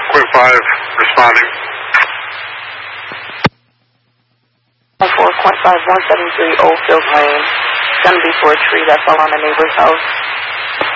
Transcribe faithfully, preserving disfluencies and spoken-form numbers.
Quinn five, responding. four point five one seven three Old Field Lane. It's going to be for a tree that fell on a neighbor's house.